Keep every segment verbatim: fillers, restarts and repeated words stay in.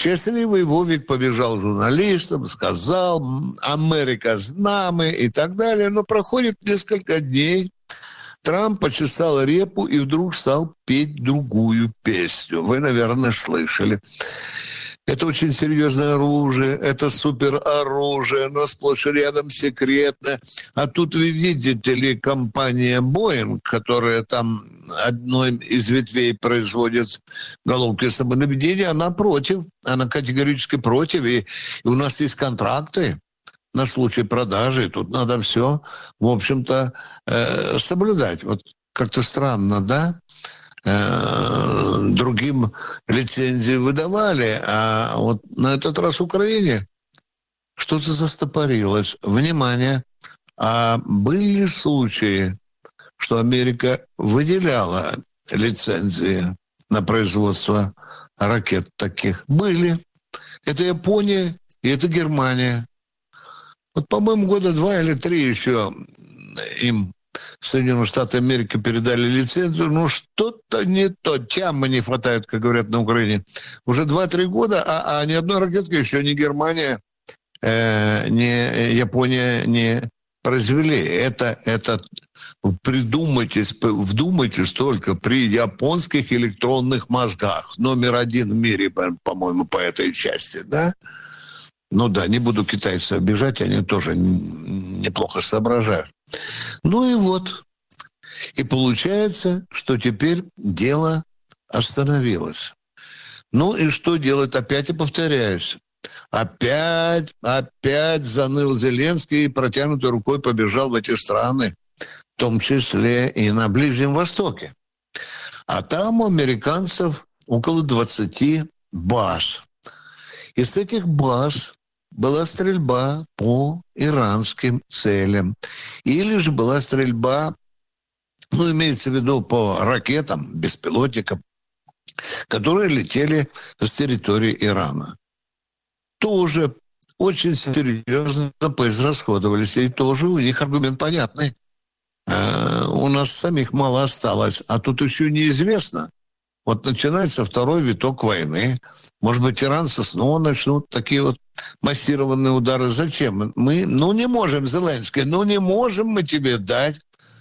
Счастливый Вовик побежал журналистам, сказал «Америка с нами» и так далее. Но проходит несколько дней. Трамп почесал репу и вдруг стал петь другую песню. Вы, наверное, слышали. Это очень серьезное оружие, это супероружие, но сплошь и рядом секретно. А тут вы видите ли, компания Boeing, которая там одной из ветвей производит головки самонаведения, она против, она категорически против. И, и у нас есть контракты на случай продажи. Тут надо все, в общем-то, э, соблюдать. Вот как-то странно, да? Другим лицензии выдавали, а вот на этот раз Украине что-то застопорилось. Внимание! А были случаи, что Америка выделяла лицензии на производство ракет таких? Были. Это Япония и это Германия. Вот, по-моему, года два или три еще им Соединенные Штаты Америки передали лицензию, но что-то не то. Тяммы не хватает, как говорят на Украине. Уже два-три года, а, а ни одной ракетки еще ни Германия, э, ни Япония не произвели. Это, это придумайтесь, вдумайтесь только при японских электронных мозгах. Номер один в мире, по-моему, по этой части, да? Ну да, не буду китайцев обижать, они тоже неплохо соображают. Ну и вот. И получается, что теперь дело остановилось. Ну и что делать? Опять и повторяюсь. Опять, опять заныл Зеленский и протянутой рукой побежал в эти страны, в том числе и на Ближнем Востоке. А там у американцев около двадцати баз. И с этих баз была стрельба по иранским целям. Или же была стрельба, ну, имеется в виду по ракетам, беспилотникам, которые летели с территории Ирана. Тоже очень серьезно поизрасходовались. И тоже у них аргумент понятный. Э, у нас самих мало осталось. А тут еще неизвестно. Вот начинается второй виток войны. Может быть, иранцы снова начнут такие вот массированные удары. Зачем? Мы, ну, не можем, Зеленский, ну, не можем мы тебе дать,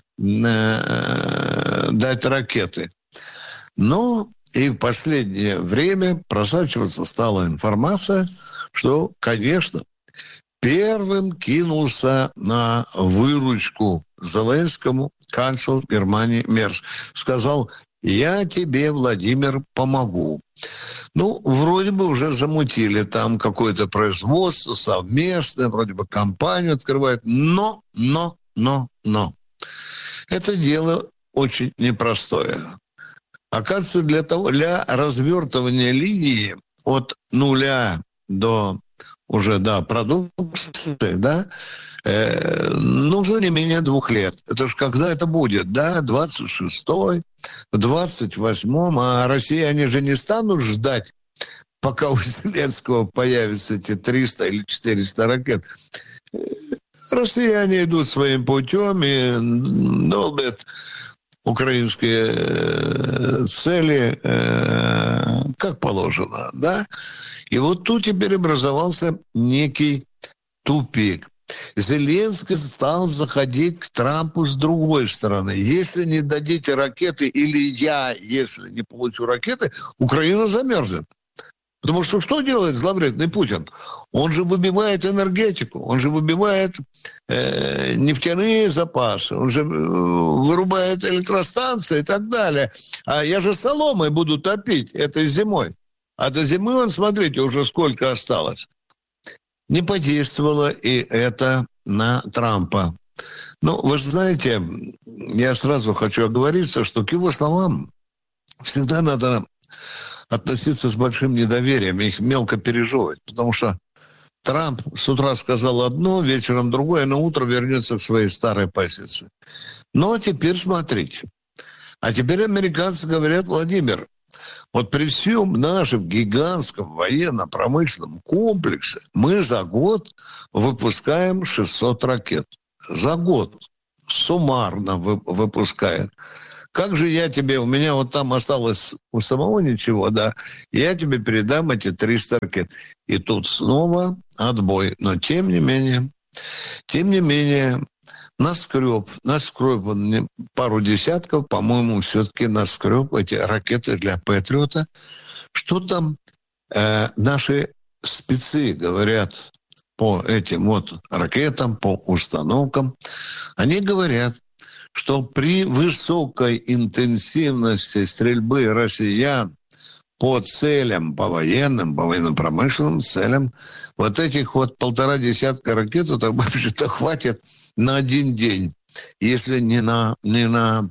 э, дать ракеты. Ну, и в последнее время просачиваться стала информация, что, конечно, первым кинулся на выручку Зеленскому канцлер Германии Мерц. Сказал: «Я тебе, Владимир, помогу». Ну, вроде бы уже замутили там какое-то производство совместное, вроде бы компанию открывают. Но, но, но, но. Это дело очень непростое. Оказывается, для того, для развертывания линии от нуля до уже, да, продукции, да, э, нужно не менее двух лет. Это же когда это будет, да, двадцать шестой, двадцать восьмом, а россияне же не станут ждать, пока у Зеленского появятся эти триста или четыреста ракет. Россияне идут своим путем и долбят украинские цели э, как положено, да? И вот тут теперь образовался некий тупик. Зеленский стал заходить к Трампу с другой стороны. Если не дадите ракеты, или я, если не получу ракеты, Украина замерзнет. Потому что что делает зловредный Путин? Он же выбивает энергетику, он же выбивает э, нефтяные запасы, он же э, вырубает электростанции и так далее. А я же соломой буду топить этой зимой. А до зимы, он, смотрите, уже сколько осталось. Не подействовало и это на Трампа. Ну, вы же знаете, я сразу хочу оговориться, что к его словам всегда надо относиться с большим недоверием, их мелко пережевывать. Потому что Трамп с утра сказал одно, вечером другое, но утро вернется к своей старой позиции. Но теперь смотрите. А теперь американцы говорят: Владимир, вот при всем нашем гигантском военно-промышленном комплексе мы за год выпускаем шестьсот ракет. За год. Суммарно выпускаем. как же я тебе, у меня вот там осталось у самого ничего, да, я тебе передам эти триста ракет. И тут снова отбой. Но тем не менее, тем не менее, наскреб, наскреб он пару десятков, по-моему, все-таки наскреб эти ракеты для Патриота. Что там э, наши спецы говорят по этим вот ракетам, по установкам? Они говорят, что при высокой интенсивности стрельбы россиян по целям, по военным, по военно-промышленным целям, вот этих вот полтора десятка ракет, это вообще-то хватит на один день, если не на, не на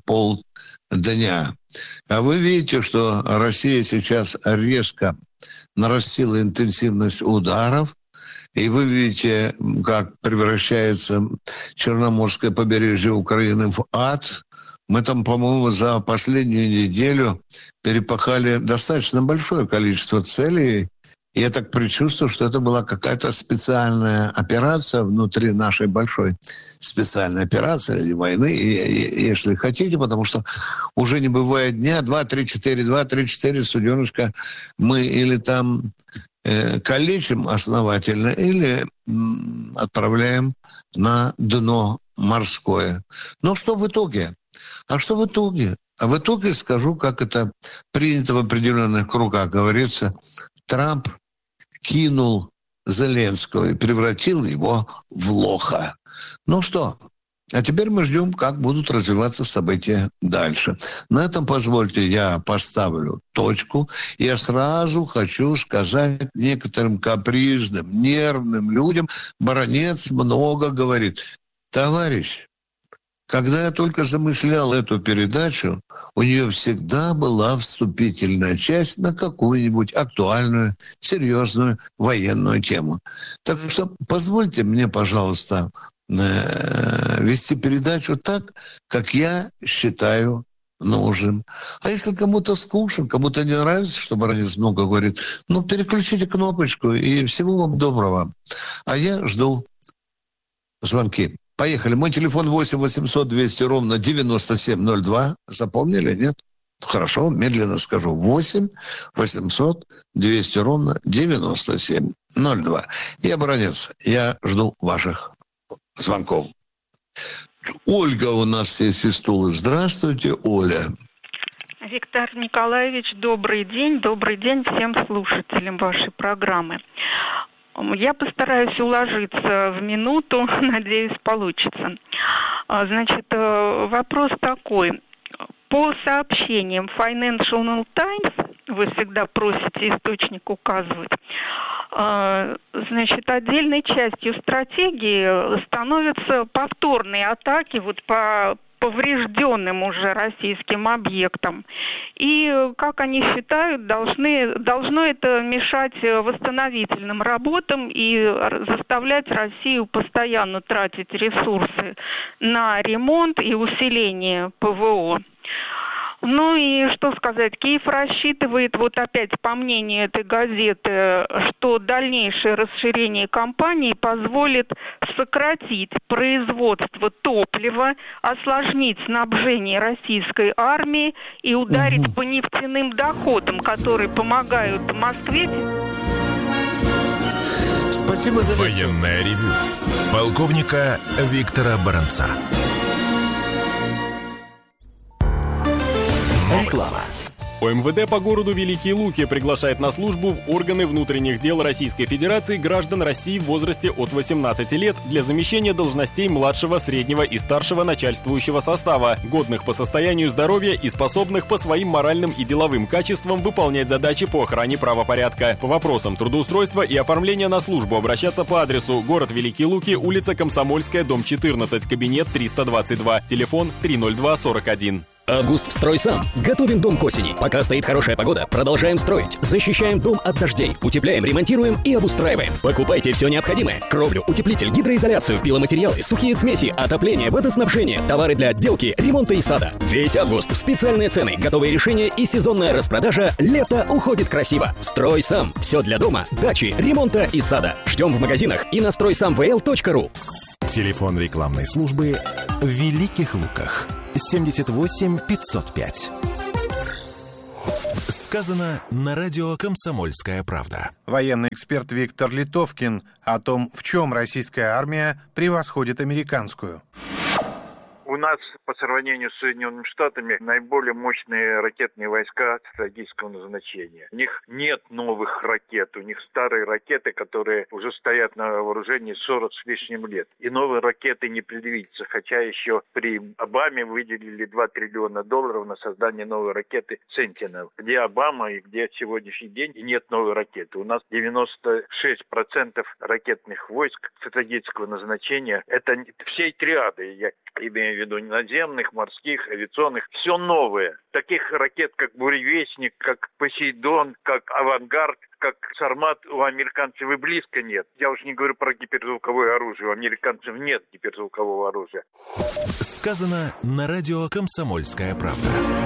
полдня. А вы видите, что Россия сейчас резко нарастила интенсивность ударов, и вы видите, как превращается Черноморское побережье Украины в ад. Мы там, по-моему, за последнюю неделю перепахали достаточно большое количество целей. И я так предчувствую, что это была какая-то специальная операция внутри нашей большой специальной операции или войны, если хотите, потому что уже не бывает дня, два, три, четыре, два, три, четыре, суденышко, мы или там э, калечим основательно, или м, отправляем на дно морское. Но что в итоге? А что в итоге? А в итоге скажу, как это принято в определенных кругах. Говорится, Трамп кинул Зеленского и превратил его в лоха. Ну что, а теперь мы ждем, как будут развиваться события дальше. На этом, позвольте, я поставлю точку. Я сразу хочу сказать некоторым капризным, нервным людям, баронец много говорит. Товарищ, когда я только замышлял эту передачу, у нее всегда была вступительная часть на какую-нибудь актуальную, серьезную военную тему. Так что позвольте мне, пожалуйста, вести передачу так, как я считаю нужен. А если кому-то скучно, кому-то не нравится, что баронец много говорит, ну, переключите кнопочку, и всего вам доброго. А я жду звонки. Поехали. Мой телефон восемь восемьсот двести ровно девяносто семь ноль два. Запомнили, нет? Хорошо, медленно скажу. восемь восемьсот двести ровно девяносто семь ноль два. Я баронец. Я жду ваших звонков. Ольга у нас есть из Тулы. Здравствуйте, Оля. Виктор Николаевич, добрый день. Добрый день всем слушателям вашей программы. Я постараюсь уложиться в минуту, надеюсь, получится. Значит, вопрос такой. По сообщениям Financial Times, вы всегда просите источник указывать, значит, отдельной частью стратегии становятся повторные атаки вот по поврежденным уже российским объектам. И, как они считают, должны, должно это мешать восстановительным работам и заставлять Россию постоянно тратить ресурсы на ремонт и усиление ПВО. Ну и что сказать, Киев рассчитывает, вот опять по мнению этой газеты, что дальнейшее расширение кампании позволит сократить производство топлива, осложнить снабжение российской армии и ударить угу. по нефтяным доходам, которые помогают Москве. Спасибо за военное ревю полковника Виктора Баранца. Реклама. ОМВД по городу Великие Луки приглашает на службу в органы внутренних дел Российской Федерации граждан России в возрасте от восемнадцати лет для замещения должностей младшего, среднего и старшего начальствующего состава, годных по состоянию здоровья и способных по своим моральным и деловым качествам выполнять задачи по охране правопорядка. По вопросам трудоустройства и оформления на службу обращаться по адресу город Великие Луки, улица Комсомольская, дом четырнадцать, кабинет триста двадцать два, телефон три ноль два сорок один. Август «Строй сам». Готовим дом к осени. Пока стоит хорошая погода, продолжаем строить. Защищаем дом от дождей. Утепляем, ремонтируем и обустраиваем. Покупайте все необходимое. Кровлю, утеплитель, гидроизоляцию, пиломатериалы, сухие смеси, отопление, водоснабжение, товары для отделки, ремонта и сада. Весь август. Специальные цены, готовые решения и сезонная распродажа. Лето уходит красиво. «Строй сам». Все для дома, дачи, ремонта и сада. Ждем в магазинах и на строй сам вэ эл точка ру. Телефон рекламной службы в Великих Луках. семьдесят восемь пятьсот пять. Сказано на радио «Комсомольская правда». Военный эксперт Виктор Литовкин о том, в чем российская армия превосходит американскую. У нас по сравнению с Соединенными Штатами наиболее мощные ракетные войска стратегического назначения. У них нет новых ракет, у них старые ракеты, которые уже стоят на вооружении сорок с лишним лет. И новые ракеты не предвидится, хотя еще при Обаме выделили два триллиона долларов на создание новой ракеты «Сентинел». Где Обама и где сегодняшний день и нет новой ракеты. У нас девяносто шесть процентов ракетных войск стратегического назначения. Это всей триады, я имею в виду наземных, морских, авиационных, все новое. Таких ракет, как «Буревестник», как «Посейдон», как «Авангард», как «Сармат» у американцев и близко нет. Я уж не говорю про гиперзвуковое оружие. У американцев нет гиперзвукового оружия. Сказано на радио «Комсомольская правда».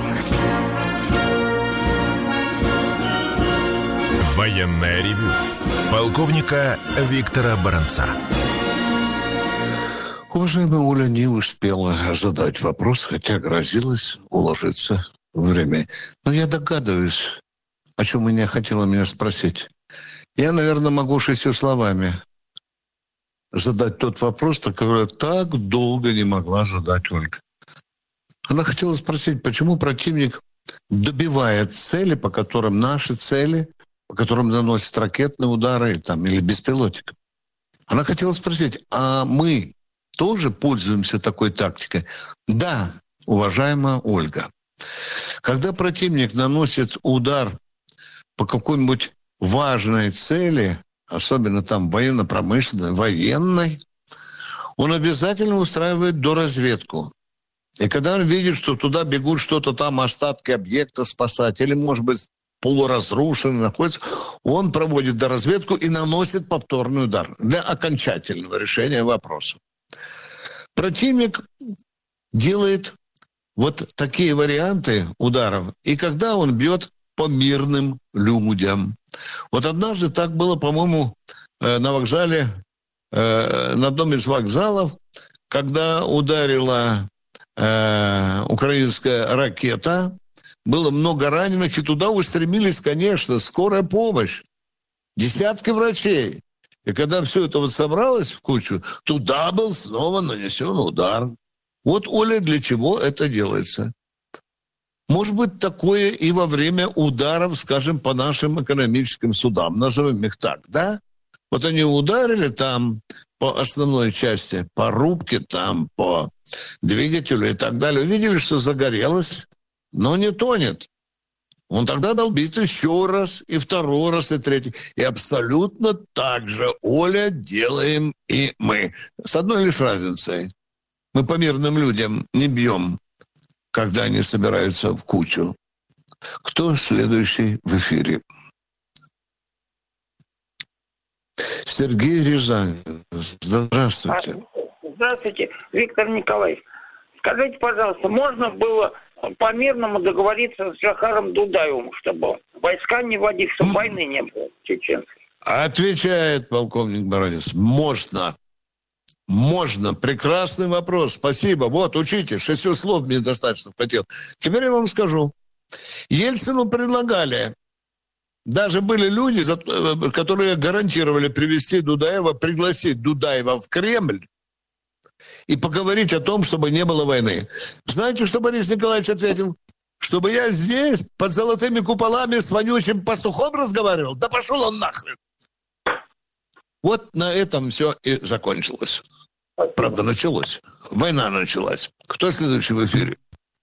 Военное ревю полковника Виктора Баранца. Уважаемая Оля не успела задать вопрос, хотя грозилась уложиться в время. Но я догадываюсь, о чем Иня хотела меня спросить. Я, наверное, могу шестью словами задать тот вопрос, который так долго не могла задать Ольга. Она хотела спросить, почему противник добивает цели, по которым наши цели, по которым наносят ракетные удары там, или беспилотник. Она хотела спросить, а мы тоже пользуемся такой тактикой? Да, уважаемая Ольга. Когда противник наносит удар по какой-нибудь важной цели, особенно там военно-промышленной, военной, он обязательно устраивает доразведку. И когда он видит, что туда бегут что-то там, остатки объекта спасать, или, может быть, полуразрушенный находится, он проводит доразведку и наносит повторный удар для окончательного решения вопроса. Противник делает вот такие варианты ударов, и когда он бьет по мирным людям. Вот однажды так было, по-моему, на вокзале, на одном из вокзалов, когда ударила украинская ракета, было много раненых, и туда устремились, конечно, скорая помощь, десятки врачей. И когда все это вот собралось в кучу, туда был снова нанесен удар. Вот, Оля, для чего это делается? Может быть, такое и во время ударов, скажем, по нашим экономическим судам, назовем их так, да? Вот они ударили там по основной части, по рубке, там, по двигателю и так далее. Увидели, что загорелось, но не тонет. Он тогда долбит еще раз, и второй раз, и третий. И абсолютно так же, Оля, делаем и мы. С одной лишь разницей. Мы по мирным людям не бьем, когда они собираются в кучу. Кто следующий в эфире? Сергей Рязань. Здравствуйте. Здравствуйте, Виктор Николаевич. Скажите, пожалуйста, можно было по-мирному договориться с Джохаром Дудаевым, чтобы войска не вводить, чтобы войны не было чеченской? Отвечает полковник Баранец. Можно. Можно. Прекрасный вопрос. Спасибо. Вот, учите. Шестью слов мне достаточно хватило. Теперь я вам скажу. Ельцину предлагали. Даже были люди, которые гарантировали привести Дудаева, пригласить Дудаева в Кремль и поговорить о том, чтобы не было войны. Знаете, что Борис Николаевич ответил? Чтобы я здесь под золотыми куполами с вонючим пастухом разговаривал? Да пошел он нахрен! Вот на этом все и закончилось. Спасибо. Правда, началось. Война началась. Кто следующий в эфире?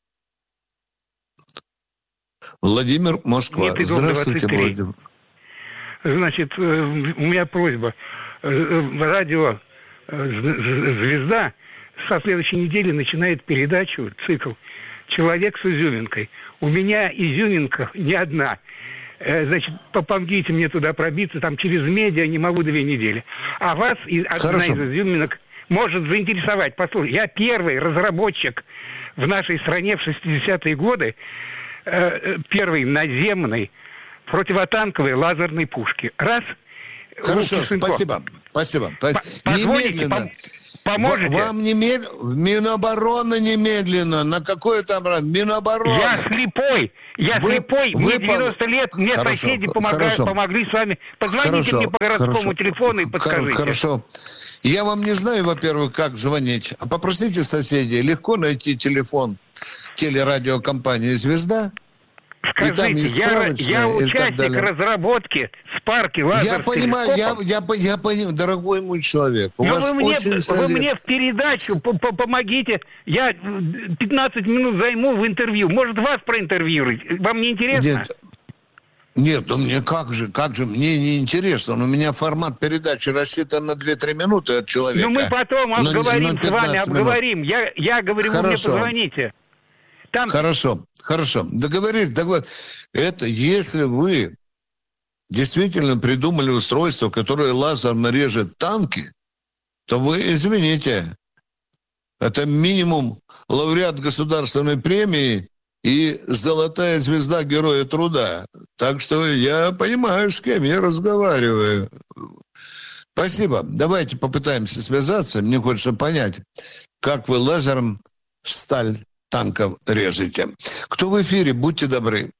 Владимир, Москва. Здравствуйте, Владимир. Значит, у меня просьба. Радио «Звезда» со следующей недели начинает передачу, цикл «Человек с изюминкой». У меня изюминка не одна. Значит, помогите мне туда пробиться, там через медиа не могу две недели. А вас одна из изюминок может заинтересовать. Послушайте, я первый разработчик в нашей стране в шестидесятые годы первой наземной противотанковой лазерной пушки. Раз. Хорошо, спасибо. Спасибо. Позволите, Немедленно. Поможете? Вам немед... в Минобороны немедленно. На какое там... Минобороны. Я слепой. Я вы, слепой. Вы мне девяносто лет. Мне хорошо, соседи помогают, помогли с вами. Позвоните хорошо, мне по городскому хорошо, телефону и подскажите. Хорошо. Я вам не знаю, во-первых, как звонить. А попросите соседей. Легко найти телефон телерадиокомпании «Звезда». Скажите, я, я участник разработки Спарки, лазеров. Я понимаю, я, я, я понимаю, дорогой мой человек. У Но вас вы мне, очень вы совет... мне в передачу помогите. Я пятнадцать минут займу в интервью. Может, вас проинтервьюировать? Вам не интересно? Нет, нет, ну мне как же, как же, мне не интересно. У меня формат передачи рассчитан на две-три минуты от человека. Ну мы потом обговорим с вами, обговорим. Я, я говорю, Хорошо. Вы мне позвоните. Там... Хорошо, хорошо. Договорились, договорились. Это если вы действительно придумали устройство, которое лазерно режет танки, то вы, извините, это минимум лауреат государственной премии и золотая звезда Героя Труда. Так что я понимаю, с кем я разговариваю. Спасибо. Давайте попытаемся связаться. Мне хочется понять, как вы лазером сталь танков режете. Кто в эфире? Будьте добры.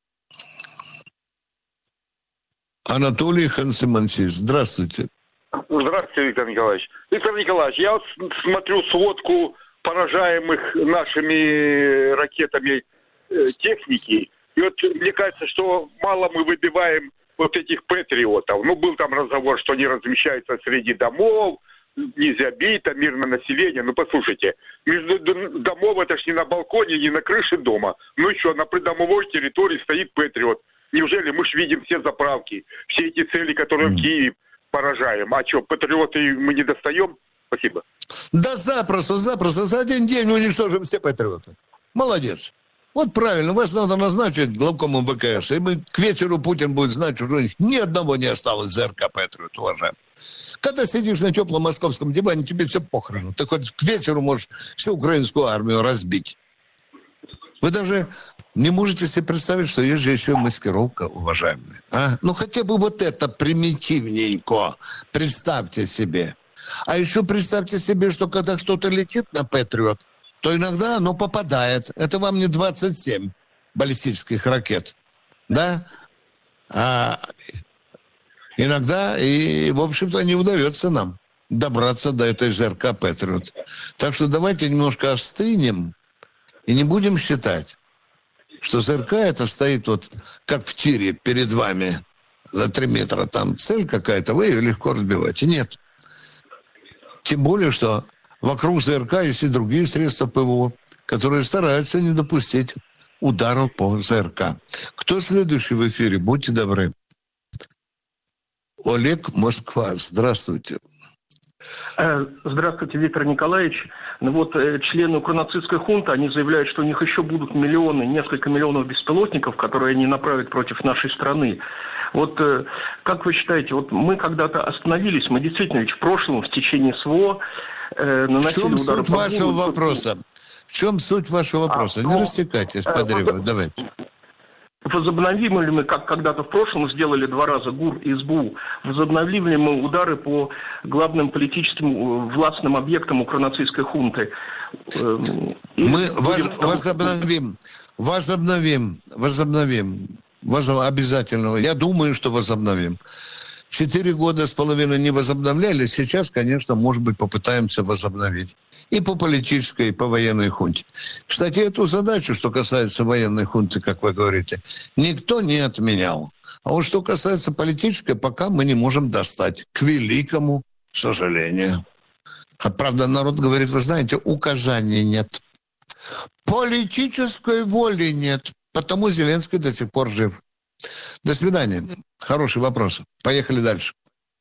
Анатолий Ханты-Мансийск. Здравствуйте. Здравствуйте, Виктор Николаевич. Виктор Николаевич, я вот смотрю сводку поражаемых нашими ракетами э, техники. И вот мне кажется, что мало мы выбиваем вот этих патриотов. Ну, был там разговор, что они размещаются среди домов, нельзя бить, там мирное население. Ну, послушайте, между домов это ж не на балконе, не на крыше дома. Ну и что, на придомовой территории стоит патриот. Неужели мы ж видим все заправки, все эти цели, которые mm. в Киеве поражаем? А что, патриоты мы не достаем? Спасибо. Да запросто, запросто. За один день уничтожим все патриоты. Молодец. Вот правильно, вас надо назначить главкомом ВКС. И мы, к вечеру Путин будет знать, что у них ни одного не осталось ЗРК Патриот, уважаемый. Когда сидишь на теплом московском диване, тебе все похрену. Ты хоть к вечеру можешь всю украинскую армию разбить. Вы даже не можете себе представить, что есть же еще маскировка, уважаемые. А? Ну, хотя бы вот это примитивненько. Представьте себе. А еще представьте себе, что когда что-то летит на Патриот, то иногда оно попадает. Это вам не двадцать семь баллистических ракет. Да? А иногда, и, в общем-то, не удается нам добраться до этой ЗРК Патриот. Так что давайте немножко остынем и не будем считать, что ЗРК это стоит вот как в тире перед вами за три метра. Там цель какая-то, вы ее легко разбиваете. Нет. Тем более, что вокруг ЗРК есть и другие средства ПВО, которые стараются не допустить ударов по ЗРК. Кто следующий в эфире? Будьте добры. Олег, Москва. Здравствуйте. Здравствуйте, Виктор Николаевич. Ну вот члены укронацистской хунты, они заявляют, что у них еще будут миллионы, несколько миллионов беспилотников, которые они направят против нашей страны. Вот как вы считаете, вот мы когда-то остановились, мы действительно ведь в прошлом, в течение СВО, э, наносили удары по... В чем суть вашего вопроса? В чем суть вашего вопроса? А, Не ну, рассекайтесь по древу, давайте. Возобновим ли мы, как когда-то в прошлом сделали два раза ГУР и СБУ, возобновим ли мы удары по главным политическим властным объектам укронацистской хунты? Мы воз, возобновим, возобновим, возобновим, возобновим, обязательно. Я думаю, что возобновим. Четыре года с половиной не возобновляли, сейчас, конечно, может быть, попытаемся возобновить. И по политической, и по военной хунте. Кстати, эту задачу, что касается военной хунты, как вы говорите, никто не отменял. А вот что касается политической, пока мы не можем достать. К великому сожалению. А правда, народ говорит, вы знаете, указаний нет. Политической воли нет. Потому Зеленский до сих пор жив. До свидания. Хороший вопрос. Поехали дальше.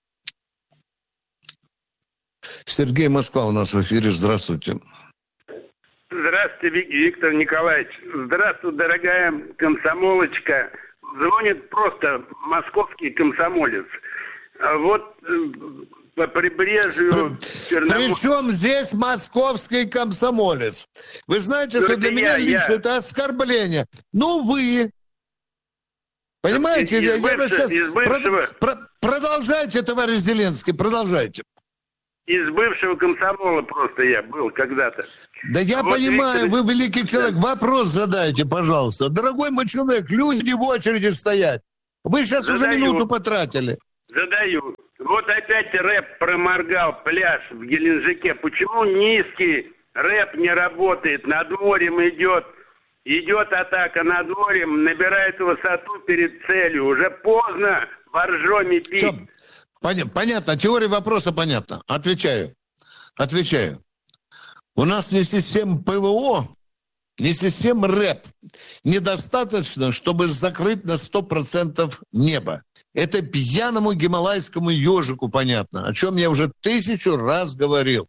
Сергей, Москва у нас в эфире. Здравствуйте. Здравствуйте, Виктор Николаевич. Здравствуй, дорогая комсомолочка. Звонит просто московский комсомолец. Вот по прибрежью... При чем здесь московский комсомолец? Вы знаете, ну, что для меня я, лично я. это оскорбление. Ну, вы... Понимаете, из, я из бывшего, сейчас... из бывшего... Про, про, продолжайте, товарищ Зеленский, продолжайте. из бывшего комсомола просто я был когда-то. Да я вот понимаю, Виктор... вы великий человек. Вопрос задайте, пожалуйста. Дорогой мой человек, люди в очереди стоят. Вы сейчас Задаю. уже минуту потратили. Задаю. Вот опять рэп проморгал пляж в Геленджике. Почему низкий рэп не работает? Над морем идет, идет атака над морем, набирает высоту перед целью. Уже поздно боржоми пить. Все. Понятно, теория вопроса понятна. Отвечаю. Отвечаю. У нас не система ПВО, не система рэп. Недостаточно, чтобы закрыть на сто процентов небо. Это пьяному гималайскому ежику понятно, о чем я уже тысячу раз говорил.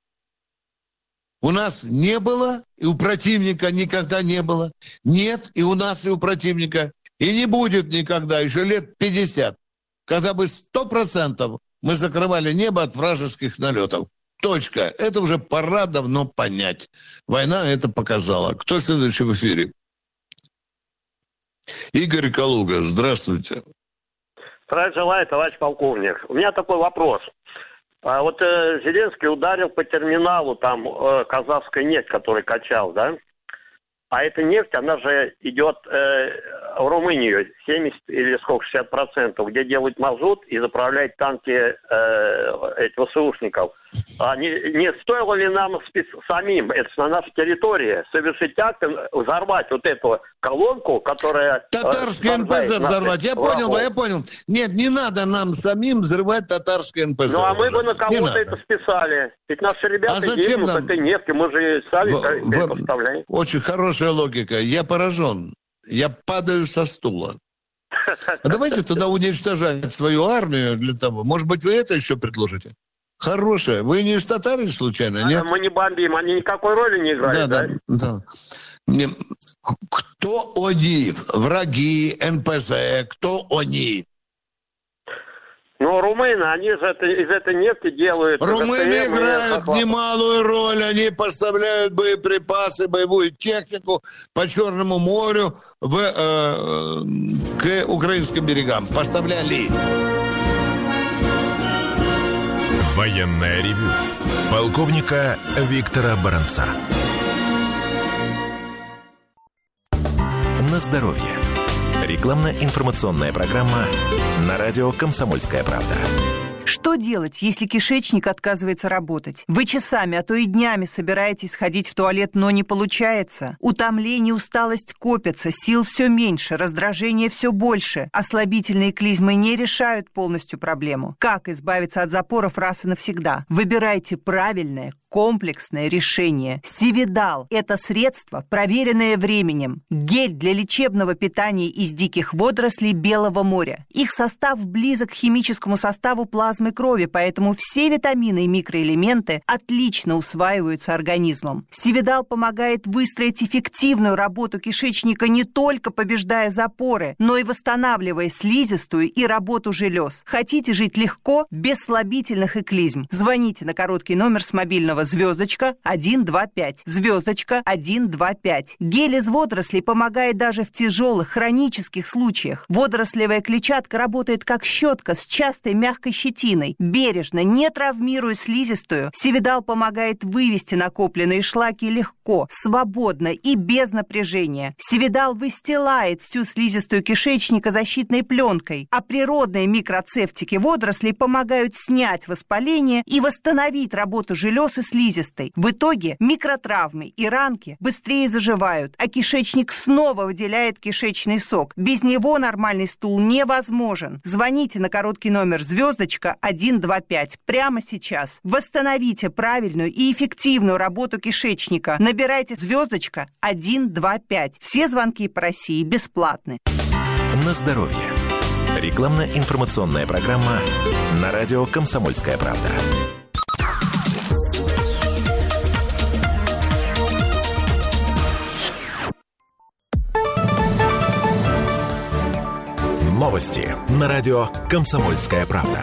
У нас не было, и у противника никогда не было. Нет, и у нас, и у противника. И не будет никогда, еще лет пятьдесят. Когда бы сто процентов мы закрывали небо от вражеских налетов. Точка. Это уже пора давно понять. Война это показала. Кто следующий в эфире? Игорь Калуга, здравствуйте. Здравия желаю, товарищ полковник. У меня такой вопрос. А вот э, Зеленский ударил по терминалу, там, э, казахская нефть, который качал, да? А эта нефть, она же идет э, в Румынию, семьдесят или сколько, шестьдесят процентов, где делают мазут и заправляют танки э, этих ВСУшников. А не, не стоило ли нам спец... самим, это на нашей территории, совершить акт, взорвать вот эту колонку, которая... Татарский э, эн пэ зэ взорвать, я врагов. понял, я понял. Нет, не надо нам самим взрывать татарский эн пэ зэ. Ну, а мы бы на кого-то это списали. Ведь наши ребята а гибнут нам... этой нефтью, мы же сами в, это в... поставляем. Очень хорошая логика. Я поражен. Я падаю со стула. А давайте тогда уничтожать свою армию для того. Может быть, вы это еще предложите? Хорошая. Вы не из татар случайно, нет? Мы не бомбим, они никакой роли не играют, да? Да, да. да. Кто они? Враги эн пэ зэ? Кто они? Ну, румыны, они же это, из этой нефти делают... Румыны играют немалую роль. Они поставляют боеприпасы, боевую технику по Черному морю в, э, к украинским берегам. Поставляли. Военное ревю полковника Виктора Баранца. На здоровье. Рекламно-информационная программа на радио «Комсомольская правда». Что делать, если кишечник отказывается работать? Вы часами, а то и днями собираетесь ходить в туалет, но не получается. Утомление, усталость копятся, сил все меньше, раздражение все больше. Ослабительные клизмы не решают полностью проблему. Как избавиться от запоров раз и навсегда? Выбирайте правильное, комплексное решение. Сивидал – это средство, проверенное временем. Гель для лечебного питания из диких водорослей Белого моря. Их состав близок к химическому составу плазмы крови, поэтому все витамины и микроэлементы отлично усваиваются организмом. Сивидал помогает выстроить эффективную работу кишечника, не только побеждая запоры, но и восстанавливая слизистую и работу желез. Хотите жить легко, без слабительных и клизм? Звоните на короткий номер с мобильного звездочка один два пять. Звездочка один два пять. Гель из водорослей помогает даже в тяжелых хронических случаях. Водорослевая клетчатка работает как щетка с частой мягкой щетиной. Бережно, не травмируя слизистую, Сивидал помогает вывести накопленные шлаки легко, свободно и без напряжения. Сивидал выстилает всю слизистую кишечника защитной пленкой, а природные микроцефтики водорослей помогают снять воспаление и восстановить работу желез и слизистой. В итоге микротравмы и ранки быстрее заживают, а кишечник снова выделяет кишечный сок. Без него нормальный стул невозможен. Звоните на короткий номер звездочка один два пять прямо сейчас. Восстановите правильную и эффективную работу кишечника. Набирайте звездочка один два пять. Все звонки по России бесплатны. На здоровье. Рекламно-информационная программа на радио «Комсомольская правда». Новости на радио «Комсомольская правда».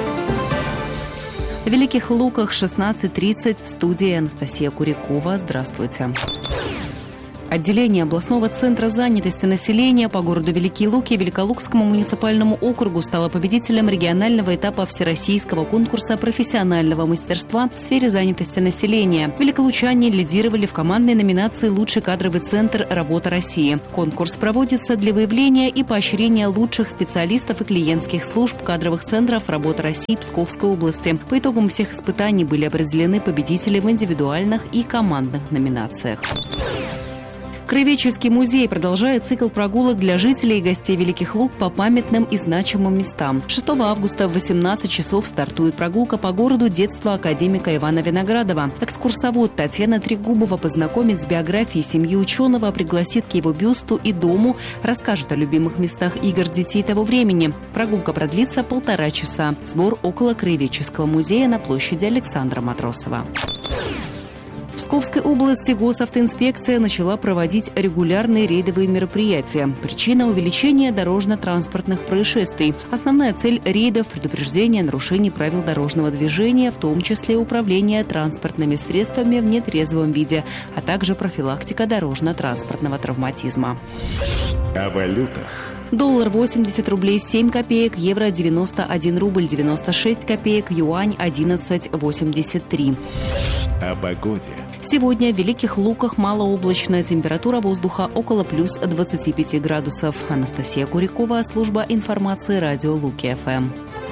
В Великих Луках шестнадцать тридцать в студии Анастасия Курякова. Здравствуйте. Отделение областного центра занятости населения по городу Великие Луки Великолукскому муниципальному округу стало победителем регионального этапа всероссийского конкурса профессионального мастерства в сфере занятости населения. Великолучане лидировали в командной номинации «Лучший кадровый центр «Работа России». Конкурс проводится для выявления и поощрения лучших специалистов и клиентских служб кадровых центров «Работа России» Псковской области. По итогам всех испытаний были определены победители в индивидуальных и командных номинациях. Краеведческий музей продолжает цикл прогулок для жителей и гостей Великих Луг по памятным и значимым местам. шестого августа в восемнадцать часов стартует прогулка по городу детства академика Ивана Виноградова. Экскурсовод Татьяна Трегубова познакомит с биографией семьи ученого, пригласит к его бюсту и дому, расскажет о любимых местах игр детей того времени. Прогулка продлится полтора часа. Сбор около Краеведческого музея на площади Александра Матросова. В Псковской области госавтоинспекция начала проводить регулярные рейдовые мероприятия. Причина – увеличение дорожно-транспортных происшествий. Основная цель рейдов – предупреждение нарушений правил дорожного движения, в том числе управление транспортными средствами в нетрезвом виде, а также профилактика дорожно-транспортного травматизма. О валютах. Доллар восемьдесят рублей семь копеек, евро девяносто один рубль девяносто шесть копеек, юань одиннадцать восемьдесят три. О погоде. Сегодня в Великих Луках малооблачная, температура воздуха около плюс двадцати пяти градусов. Анастасия Курякова, служба информации радио Луки-ФМ.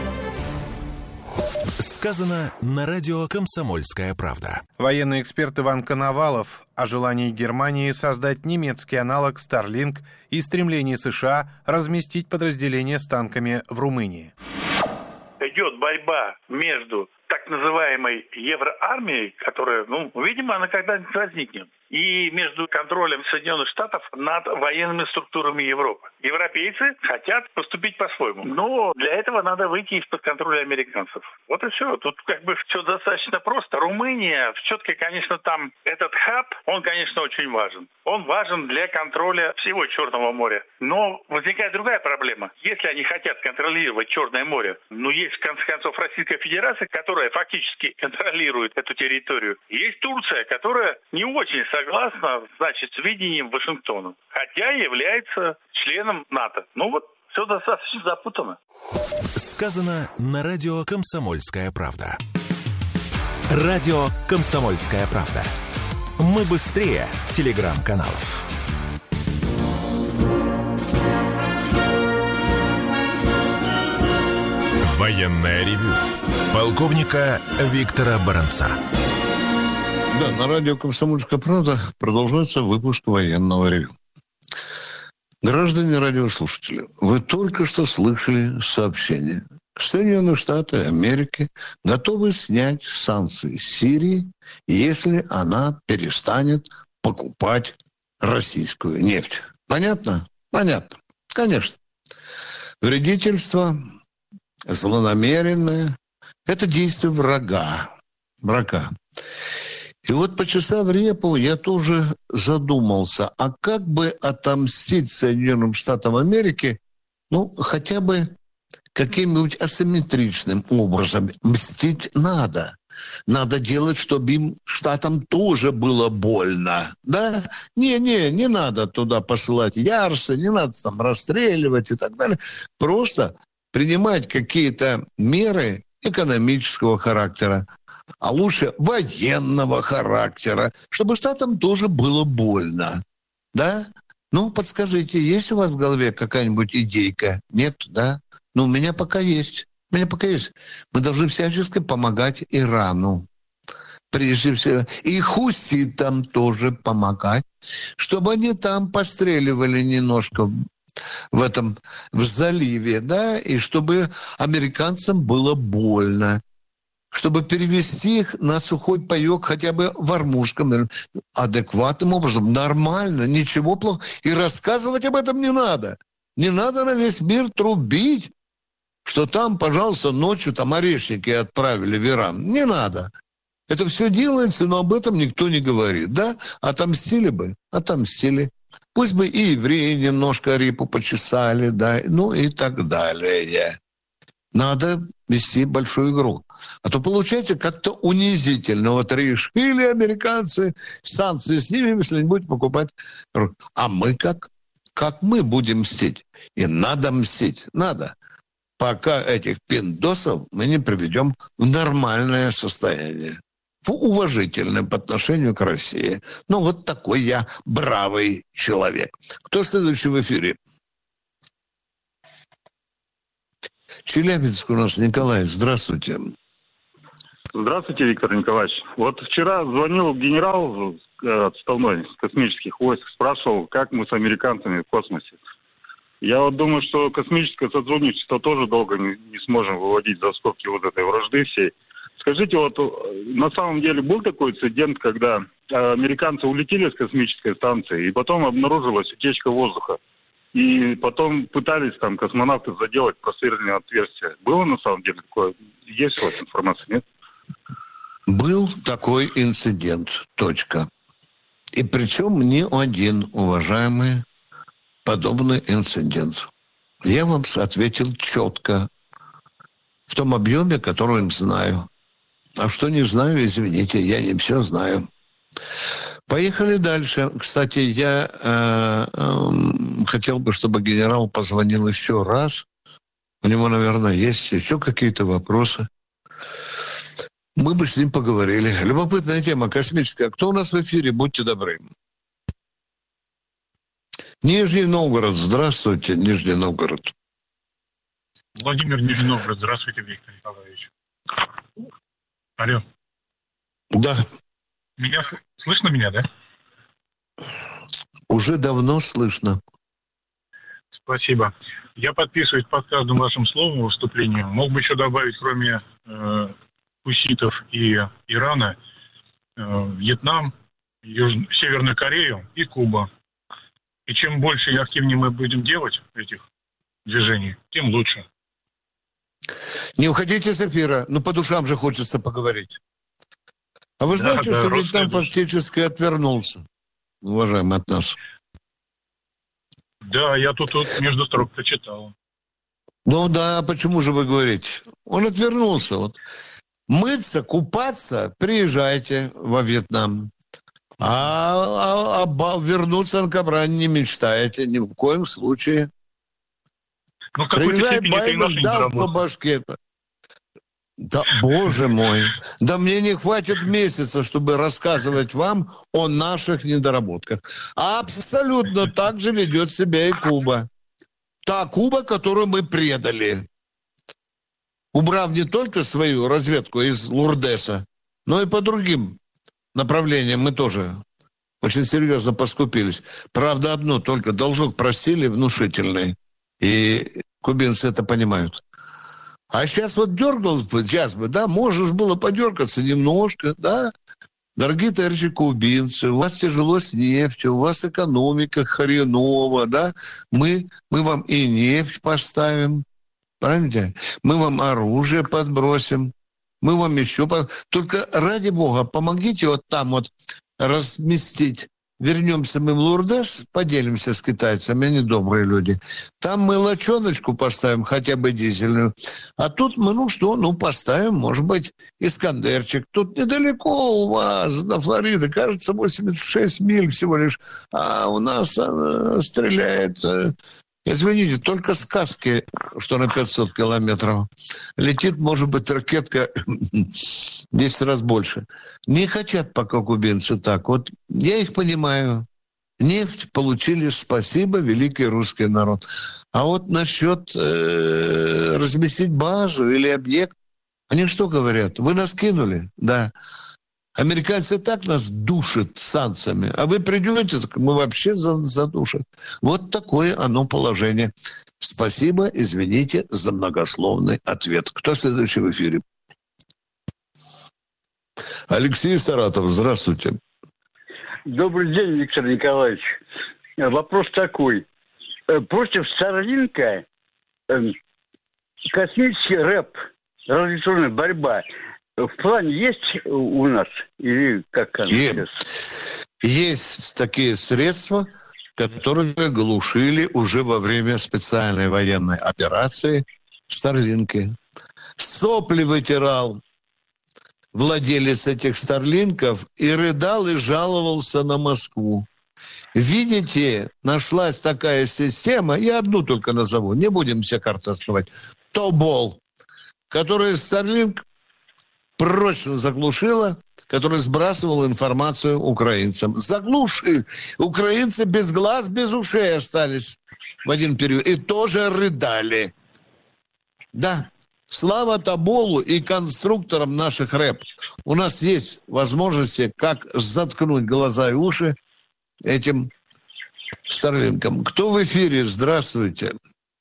Сказано на радио «Комсомольская правда». Военный эксперт Иван Коновалов о желании Германии создать немецкий аналог Starlink и стремлении США разместить подразделения с танками в Румынии. Идет борьба между так называемой евроармией, которая, ну, видимо, она когда-нибудь возникнет, и между контролем Соединенных Штатов над военными структурами Европы. Европейцы хотят поступить по-своему, но для этого надо выйти из-под контроля американцев. Вот и все. Тут как бы все достаточно просто. Румыния, все-таки, конечно, там этот хаб, он, конечно, очень важен. Он важен для контроля всего Черного моря. Но возникает другая проблема. Если они хотят контролировать Черное море, ну, есть, в конце концов, Российская Федерация, которая фактически контролирует эту территорию. Есть Турция, которая не очень согласна, значит, с видением Вашингтона, хотя является членом НАТО. Ну вот, все достаточно запутано. Сказано на радио «Комсомольская правда». Радио «Комсомольская правда». Мы быстрее телеграм-каналов. Военное ревю полковника Виктора Баранца. Да, на радио «Комсомольская правда» продолжается выпуск военного ревю. Граждане радиослушатели, вы только что слышали сообщение. Соединенные Штаты Америки готовы снять санкции с Сирии, если она перестанет покупать российскую нефть. Понятно? Понятно. Конечно. Вредительство, злонамеренное – это действие врага. Врага. И вот, почесав репу, я тоже задумался, а как бы отомстить Соединенным Штатам Америки, ну, хотя бы каким-нибудь асимметричным образом. Мстить надо. Надо делать, чтобы им, Штатам, тоже было больно. Да? Не-не, не надо туда посылать ярсы, не надо там расстреливать и так далее. Просто принимать какие-то меры экономического характера, а лучше военного характера, чтобы Штатам тоже было больно. Да? Ну, подскажите, есть у вас в голове какая-нибудь идейка? Нет, да? Ну, у меня пока есть. У меня пока есть. Мы должны всячески помогать Ирану. Прежде всего. И хуситам тоже помогать, чтобы они там постреливали немножко в этом, в заливе, да, и чтобы американцам было больно. Чтобы перевести их на сухой паёк хотя бы в армушком, адекватным образом, нормально, ничего плохого. И рассказывать об этом не надо. Не надо на весь мир трубить, что там, пожалуйста, ночью там орешники отправили в Иран. Не надо. Это все делается, но об этом никто не говорит. Да? Отомстили бы, отомстили. Пусть бы и евреи немножко репу почесали, да, ну и так далее. Надо вести большую игру. А то получается как-то унизительно. Вот решили американцы санкции снимем, если не будут покупать. А мы как? Как мы будем мстить? И надо мстить. Надо. Пока этих пиндосов мы не приведем в нормальное состояние. В уважительное по отношению к России. Ну, вот такой я бравый человек. Кто следующий в эфире? Челябинск у нас. Николай, здравствуйте. Здравствуйте, Виктор Николаевич. Вот вчера звонил генерал отставной космических войск, спрашивал, как мы с американцами в космосе. Я вот думаю, что космическое сотрудничество тоже долго не, не сможем выводить за скобки вот этой вражды всей. Скажите, вот на самом деле был такой инцидент, когда американцы улетели с космической станции, и потом обнаружилась утечка воздуха. И потом пытались там космонавты заделать просверленное отверстие. Было на самом деле такое? Есть у вас информация, нет? Был такой инцидент. Точка. И причем не один, уважаемый, подобный инцидент. Я вам ответил четко. В том объеме, который знаю. А что не знаю, извините, я не все знаю. Поехали дальше. Кстати, я э, э, хотел бы, чтобы генерал позвонил еще раз. У него, наверное, есть еще какие-то вопросы. Мы бы с ним поговорили. Любопытная тема, космическая. Кто у нас в эфире? Будьте добры. Нижний Новгород. Здравствуйте, Нижний Новгород. Владимир, Нижний Новгород. Здравствуйте, Виктор Николаевич. Алло. Да. Меня слышно меня, да? Уже давно слышно. Спасибо. Я подписываюсь под каждым вашим словом выступлением. Мог бы еще добавить, кроме э, хуситов и Ирана, э, Вьетнам, Юж... Северную Корею и Куба. И чем больше и активнее мы будем делать этих движений, тем лучше. Не уходите с эфира. Ну, по душам же хочется поговорить. А вы знаете, да, да, что Вьетнам фактически отвернулся, уважаемый, от нас? Да, я тут, тут между строк прочитал. Ну да, почему же вы говорите? Он отвернулся. Вот. Мыться, купаться, приезжайте во Вьетнам. А, а, а вернуться на Кабрань не мечтаете ни в коем случае. Ну, приезжает Байден, дал по башке. Да, боже мой. Да мне не хватит месяца, чтобы рассказывать вам о наших недоработках. Абсолютно так же ведет себя и Куба. Та Куба, которую мы предали. Убрав не только свою разведку из Лурдеса, но и по другим направлениям мы тоже очень серьезно поскупились. Правда, одно только, должок просили внушительный. И кубинцы это понимают. А сейчас вот дергалось бы, сейчас бы, да, можешь было подергаться немножко, да. Дорогие товарищи кубинцы, у вас тяжело с нефтью, у вас экономика хреново, да. Мы, мы вам и нефть поставим, правильно? Мы вам оружие подбросим, мы вам еще... Под... Только ради бога, помогите вот там вот разместить. Вернемся мы в Лурдес, поделимся с китайцами, они добрые люди. Там мы лочоночку поставим, хотя бы дизельную. А тут мы, ну что, ну поставим, может быть, Искандерчик. Тут недалеко у вас, до Флориды, кажется, восемьдесят шесть миль всего лишь. А у нас она стреляет, извините, только сказки, что на пятьсот километров. Летит, может быть, ракетка десять раз больше. Не хотят пока кубинцы так. Вот я их понимаю. Нефть получили, спасибо, великий русский народ. А вот насчет э, разместить базу или объект, они что говорят? Вы нас кинули? Да. Американцы так нас душат санкциями, а вы придете, так мы вообще задушат. Вот такое оно положение. Спасибо, извините за многословный ответ. Кто следующий в эфире? Алексей Саратов, здравствуйте. Добрый день, Виктор Николаевич. Вопрос такой. Против Старлинка космический рэп, радиационная борьба, в плане есть у нас? Или как она есть. Есть такие средства, которые глушили уже во время специальной военной операции Старлинки. сопли вытирал владелец этих старлинков и рыдал и жаловался на Москву. Видите, нашлась такая система, я одну только назову, не будем все карты открывать, Тобол, которая Старлинк прочно заглушила, который сбрасывал информацию украинцам. Заглушил. Украинцы без глаз, без ушей остались в один период. И тоже рыдали. Да, слава Тоболу и конструкторам наших рэп. У нас есть возможности, как заткнуть глаза и уши этим старлинкам. Кто в эфире? Здравствуйте.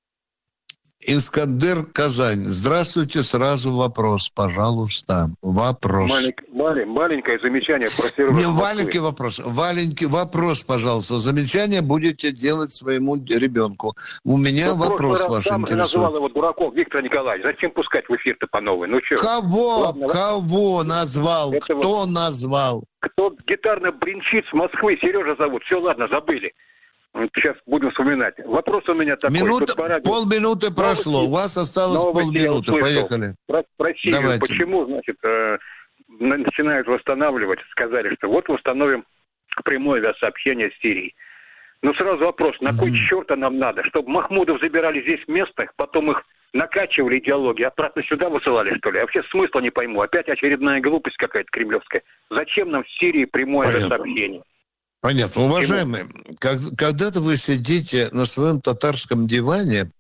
Искандер, Казань. Здравствуйте. Сразу вопрос, пожалуйста. Вопрос. Малень, малень, маленькое замечание про Сережу. Не маленький вопрос. Маленький вопрос, пожалуйста. Замечание будете делать своему ребенку. У меня ну, вопрос ваш интересует. Называл его дураком Виктор Николаевич. Зачем пускать в эфир-то по новой? Ну, что? Кого? Ладно, Кого назвал? Это Кто вот... назвал? Кто гитарно бренчит с Москвы? Сережа зовут. Все, ладно, забыли. Сейчас будем вспоминать. Вопрос у меня такой. Минута, полминуты прошло. Новости, У вас осталось полминуты. Поехали. Про, про Сирию. Давайте. Почему, значит, э, начинают восстанавливать? Сказали, что вот восстановим прямое авиасообщение с Сирией. Ну, сразу вопрос. На кой черта нам надо? Чтобы Махмудов забирали здесь местных, потом их накачивали идеологией, обратно сюда высылали, что ли? Я вообще смысла не пойму. Опять очередная глупость какая-то кремлевская. Зачем нам в Сирии прямое авиасообщение? Понятно. Уважаемые, как, когда-то вы сидите на своем татарском диване,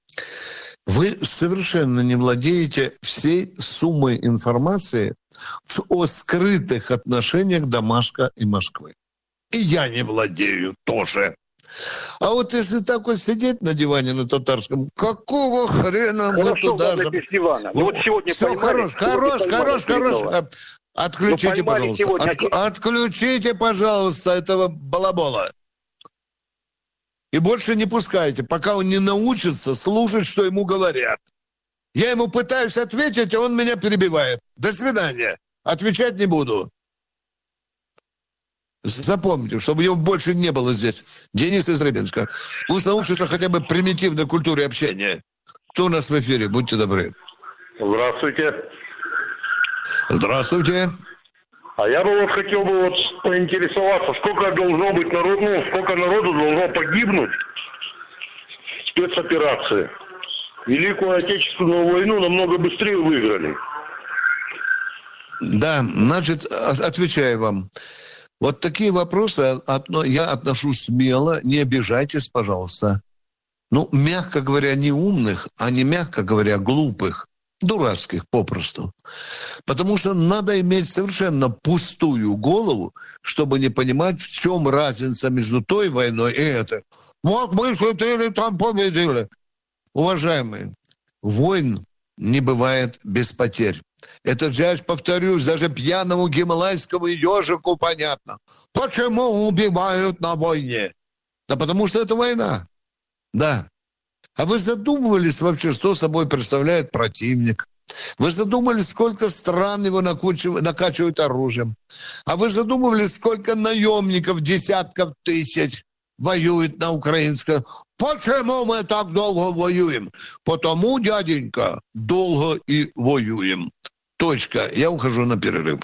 вы совершенно не владеете всей суммой информации о скрытых отношениях Дамаска и Москвы. И я не владею тоже. А вот если так вот сидеть на диване на татарском, какого хрена мы Хорошо, туда... Хорошо, без дивана. Ну, вот сегодня все, поймали, хорош, хорош, хорош, хорош. Отключите, ну, пожалуйста. Сегодня... От, отключите, пожалуйста, этого балабола. И больше не пускайте, пока он не научится слушать, что ему говорят. Я ему пытаюсь ответить, а он меня перебивает. До свидания. Отвечать не буду. Запомните, чтобы его больше не было здесь. Денис из Рыбинска. Пусть научится хотя бы примитивной культуре общения. Кто у нас в эфире? Будьте добры. Здравствуйте. Здравствуйте. А я бы вот хотел бы вот поинтересоваться, сколько должно быть народу, ну, сколько народу должно погибнуть в спецоперации. Великую Отечественную войну намного быстрее выиграли. Да, значит, отвечаю вам. Вот такие вопросы я отношу смело, не обижайтесь, пожалуйста. Ну, мягко говоря, не умных, а не мягко говоря, глупых. Дурацких попросту. Потому что надо иметь совершенно пустую голову, чтобы не понимать, в чем разница между той войной и этой. Вот мы шутили, там победили. Уважаемые, войн не бывает без потерь. Это же, я повторюсь, даже пьяному гималайскому ежику понятно. Почему убивают на войне? Да потому что это война. Да. А вы задумывались вообще, что собой представляет противник? Вы задумывались, сколько стран его накачивают оружием? А вы задумывались, сколько наемников, десятков тысяч воюет на украинском? Почему мы так долго воюем? Потому, дяденька, долго и воюем. Точка. Я ухожу на перерыв.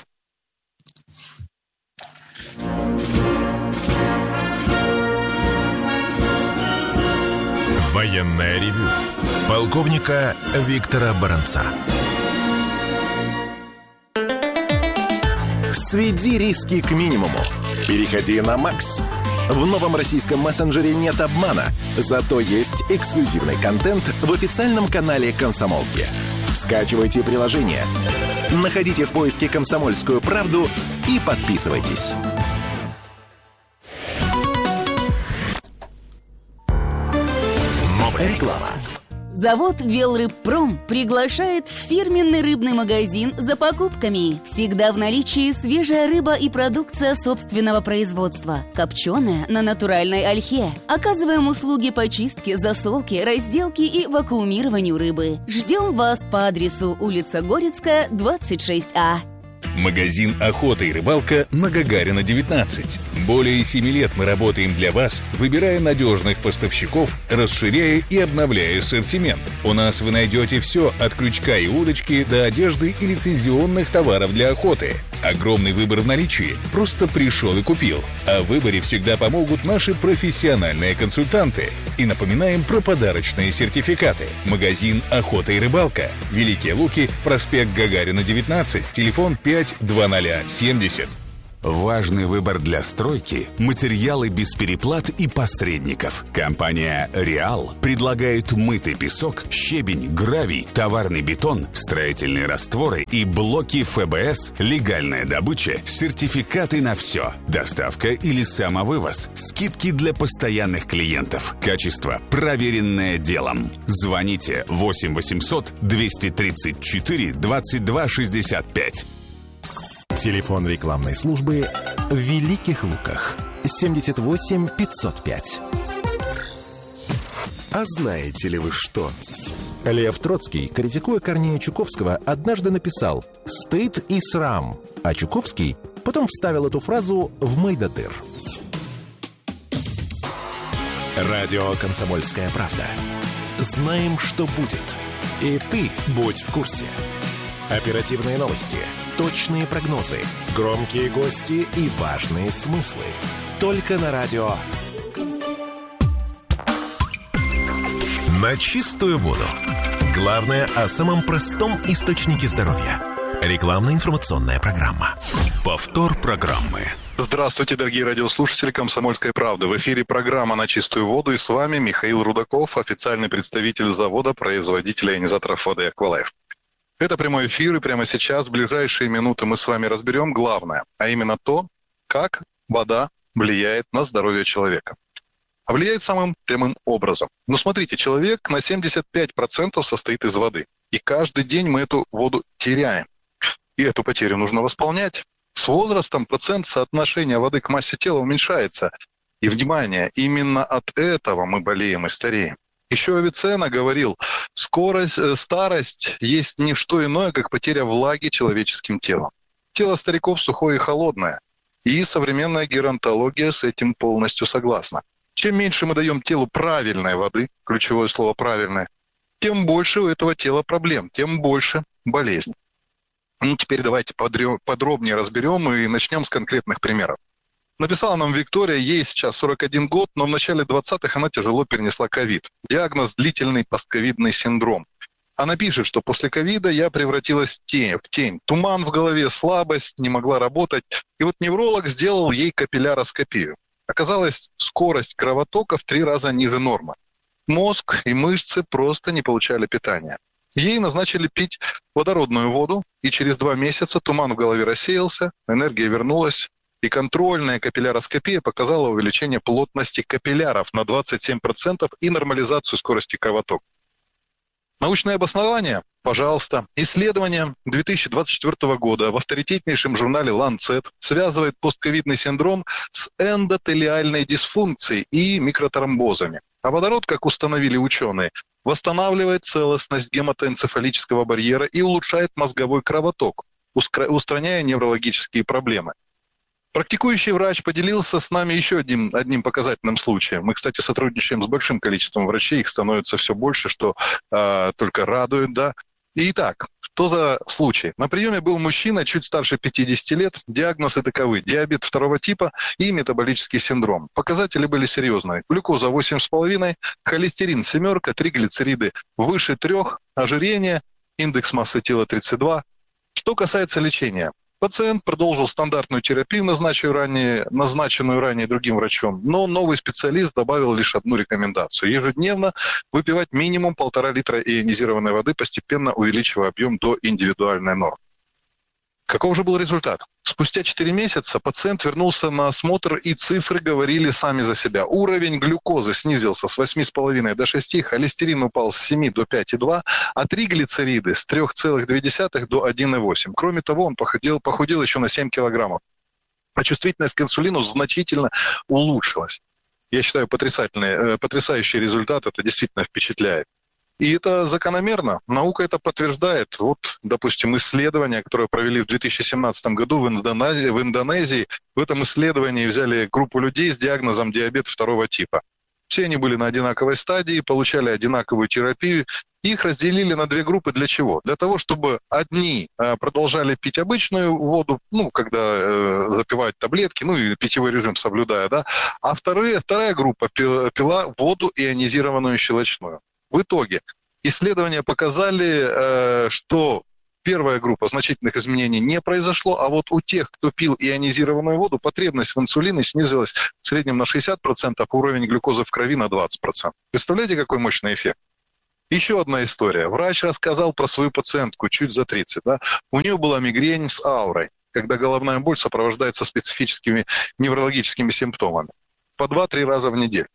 Военное ревю полковника Виктора Баранца. Сведи риски к минимуму. Переходи на Макс. В новом российском мессенджере нет обмана, зато есть эксклюзивный контент в официальном канале «Комсомолки». Скачивайте приложение, находите в поиске «Комсомольскую правду» и подписывайтесь. Реклама. Завод «Велрыбпром» приглашает в фирменный рыбный магазин за покупками. Всегда в наличии свежая рыба и продукция собственного производства. Копченая на натуральной ольхе. Оказываем услуги по чистке, засолке, разделке и вакуумированию рыбы. Ждем вас по адресу улица Горецкая, двадцать шесть А. Магазин «Охота и рыбалка» на Гагарина, девятнадцать. Более семи лет мы работаем для вас, выбирая надежных поставщиков, расширяя и обновляя ассортимент. У нас вы найдете все от крючка и удочки до одежды и лицензионных товаров для охоты. Огромный выбор в наличии. Просто пришел и купил. А в выборе всегда помогут наши профессиональные консультанты. И напоминаем про подарочные сертификаты. Магазин «Охота и рыбалка». Великие Луки, проспект Гагарина, девятнадцать, телефон пять два ноль семьдесят. Важный выбор для стройки – материалы без переплат и посредников. Компания «Реал» предлагает мытый песок, щебень, гравий, товарный бетон, строительные растворы и блоки эф бэ эс, легальная добыча, сертификаты на все, доставка или самовывоз, скидки для постоянных клиентов, качество, проверенное делом. Звоните восемь восемьсот двести тридцать четыре двадцать два шестьдесят пять. Телефон рекламной службы в Великих Луках. семьдесят восемь пятьсот пять. А знаете ли вы что? Лев Троцкий, критикуя Корнея Чуковского, однажды написал «стыд и срам», а Чуковский потом вставил эту фразу в Мойдодыр. Радио «Комсомольская правда». Знаем, что будет. И ты будь в курсе. Оперативные новости, точные прогнозы, громкие гости и важные смыслы. Только на радио. На чистую воду. Главное о самом простом источнике здоровья. Рекламно-информационная программа. Повтор программы. Здравствуйте, дорогие радиослушатели «Комсомольской правды». В эфире программа «На чистую воду» и с вами Михаил Рудаков, официальный представитель завода-производителя ионизаторов воды «Аквалайф». Это прямой эфир, и прямо сейчас, в ближайшие минуты, мы с вами разберем главное, а именно то, как вода влияет на здоровье человека. А влияет самым прямым образом. Ну, смотрите, человек на семьдесят пять процентов состоит из воды, и каждый день мы эту воду теряем. И эту потерю нужно восполнять. С возрастом процент соотношения воды к массе тела уменьшается. И, внимание, именно от этого мы болеем и стареем. Еще Авиценна говорил, скорость, старость есть не что иное, как потеря влаги человеческим телом. Тело стариков сухое и холодное. И современная геронтология с этим полностью согласна. Чем меньше мы даем телу правильной воды, ключевое слово «правильное», тем больше у этого тела проблем, тем больше болезней. Ну, теперь давайте подробнее разберем и начнем с конкретных примеров. Написала нам Виктория, ей сейчас сорок один год, но в начале двадцатых она тяжело перенесла ковид. Диагноз – длительный постковидный синдром. Она пишет, что после ковида я превратилась в тень, в тень. Туман в голове, слабость, не могла работать. И вот невролог сделал ей капилляроскопию. Оказалось, скорость кровотока в три раза ниже нормы. Мозг и мышцы просто не получали питания. Ей назначили пить водородную воду, и через два месяца туман в голове рассеялся, энергия вернулась. И контрольная капилляроскопия показала увеличение плотности капилляров на двадцать семь процентов и нормализацию скорости кровотока. Научное обоснование? Пожалуйста. Исследование две тысячи двадцать четвёртого года в авторитетнейшем журнале Lancet связывает постковидный синдром с эндотелиальной дисфункцией и микротромбозами. А водород, как установили ученые, восстанавливает целостность гематоэнцефалического барьера и улучшает мозговой кровоток, устраняя неврологические проблемы. Практикующий врач поделился с нами еще одним, одним показательным случаем. Мы, кстати, сотрудничаем с большим количеством врачей, их становится все больше, что э, только радует, да. Итак, что за случай? На приеме был мужчина, чуть старше пятидесяти лет, диагнозы таковы: диабет второго типа и метаболический синдром. Показатели были серьезные. Глюкоза восемь с половиной, холестерин семерка, триглицериды выше трех, ожирение, индекс массы тела тридцать два. Что касается лечения. Пациент продолжил стандартную терапию, назначенную ранее, назначенную ранее другим врачом, но новый специалист добавил лишь одну рекомендацию: ежедневно выпивать минимум полтора литра ионизированной воды, постепенно увеличивая объем до индивидуальной нормы. Каков же был результат? Спустя четыре месяца пациент вернулся на осмотр, и цифры говорили сами за себя. Уровень глюкозы снизился с восемь с половиной до шести, холестерин упал с семи до пяти целых двух десятых, а триглицериды с трех целых двух десятых до одного целых восемь десятых. Кроме того, он похудел, похудел еще на семь килограммов. А чувствительность к инсулину значительно улучшилась. Я считаю, потрясающий результат, это действительно впечатляет. И это закономерно. Наука это подтверждает. Вот, допустим, исследование, которое провели в две тысячи семнадцатом году в Индонезии, в Индонезии. В этом исследовании взяли группу людей с диагнозом диабет второго типа. Все они были на одинаковой стадии, получали одинаковую терапию. Их разделили на две группы. Для чего? Для того, чтобы одни э, продолжали пить обычную воду, ну, когда э, запивают таблетки, ну, и питьевой режим соблюдая, да, а вторые, вторая группа пила, пила воду ионизированную щелочную. В итоге исследования показали, э, что первая группа значительных изменений не произошло, а вот у тех, кто пил ионизированную воду, потребность в инсулине снизилась в среднем на шестьдесят процентов, а уровень глюкозы в крови на двадцать процентов. Представляете, какой мощный эффект? Еще одна история. Врач рассказал про свою пациентку чуть за тридцать. Да? У нее была мигрень с аурой, когда головная боль сопровождается специфическими неврологическими симптомами. По два-три раза в неделю.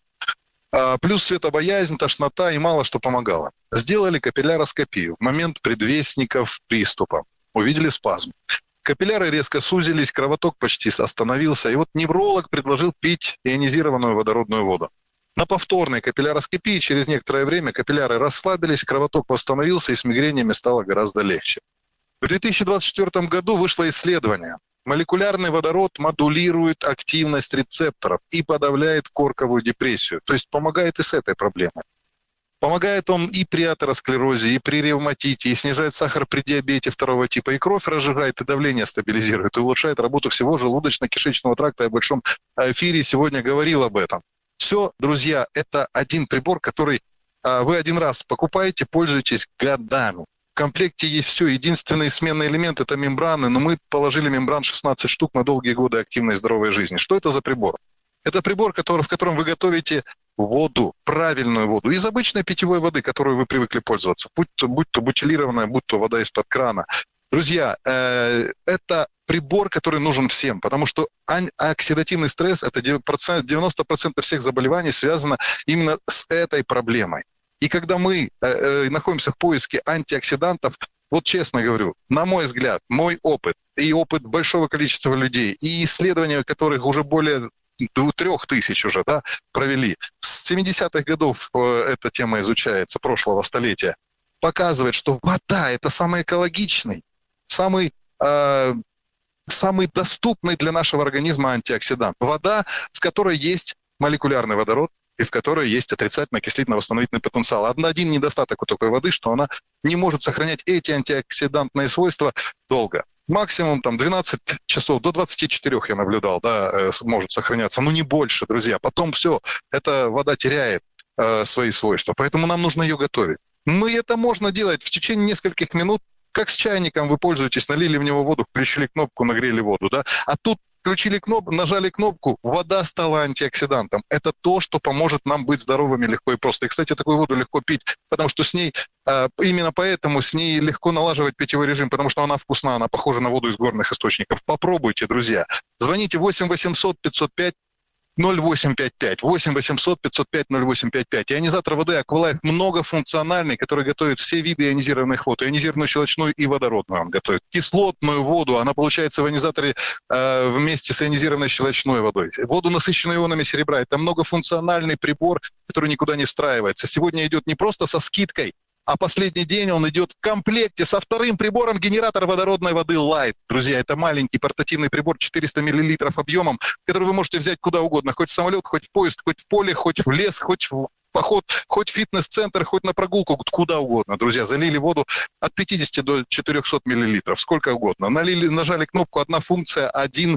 А, плюс светобоязнь, тошнота и мало что помогало. Сделали капилляроскопию в момент предвестников приступа. Увидели спазм. Капилляры резко сузились, кровоток почти остановился. И вот невролог предложил пить ионизированную водородную воду. На повторной капилляроскопии через некоторое время капилляры расслабились, кровоток восстановился и с мигренями стало гораздо легче. В две тысячи двадцать четвёртом году вышло исследование. Молекулярный водород модулирует активность рецепторов и подавляет корковую депрессию. То есть помогает и с этой проблемой. Помогает он и при атеросклерозе, и при ревматите, и снижает сахар при диабете второго типа, и кровь разжигает, и давление стабилизирует, и улучшает работу всего желудочно-кишечного тракта. Я в большом эфире сегодня говорил об этом. Все, друзья, это один прибор, который а, вы один раз покупаете, пользуетесь годами. В комплекте есть все. Единственный сменный элемент – это мембраны, но мы положили мембран шестнадцать штук на долгие годы активной и здоровой жизни. Что это за прибор? Это прибор, который, в котором вы готовите воду, правильную воду, из обычной питьевой воды, которую вы привыкли пользоваться, будь то, будь то бутилированная, будь то вода из-под крана. Друзья, э, это прибор, который нужен всем, потому что оксидативный стресс – это девяносто процентов всех заболеваний связано именно с этой проблемой. И когда мы э, э, находимся в поиске антиоксидантов, вот честно говорю, на мой взгляд, мой опыт и опыт большого количества людей, и исследования, которых уже более трех тысяч уже да, провели, с семидесятых годов э, эта тема изучается, прошлого столетия, показывает, что вода – это самый экологичный, самый, э, самый доступный для нашего организма антиоксидант. Вода, в которой есть молекулярный водород, и в которой есть отрицательный окислительно-восстановительный потенциал. Один недостаток у такой воды, что она не может сохранять эти антиоксидантные свойства долго. Максимум там двенадцать часов, до двадцати четырёх я наблюдал, да, может сохраняться, но не больше, друзья. Потом все, эта вода теряет э, свои свойства, поэтому нам нужно ее готовить. Мы это можно делать в течение нескольких минут, как с чайником вы пользуетесь, налили в него воду, включили кнопку, нагрели воду, да, а тут включили кнопку, нажали кнопку, вода стала антиоксидантом. Это то, что поможет нам быть здоровыми легко и просто. И, кстати, такую воду легко пить, потому что с ней, э, именно поэтому с ней легко налаживать питьевой режим, потому что она вкусна, она похожа на воду из горных источников. Попробуйте, друзья. Звоните восемь восемьсот пятьсот пять ноль восемь пять пять, восемь восемьсот пятьсот пять ноль восемь пять пять. Ионизатор воды Aqualife многофункциональный, который готовит все виды ионизированных вод. Ионизированную щелочную и водородную он готовит. Кислотную воду, она получается в ионизаторе э, вместе с ионизированной щелочной водой. Воду, насыщенную ионами серебра. Это многофункциональный прибор, который никуда не встраивается. Сегодня идет не просто со скидкой, а последний день он идет в комплекте со вторым прибором генератор водородной воды Light. Друзья, это маленький портативный прибор четыреста миллилитров объемом, который вы можете взять куда угодно, хоть в самолет, хоть в поезд, хоть в поле, хоть в лес, хоть в поход, хоть в фитнес-центр, хоть на прогулку, куда угодно. Друзья, залили воду от пятидесяти до четырехсот миллилитров, сколько угодно. Налили, нажали кнопку «Одна функция», один,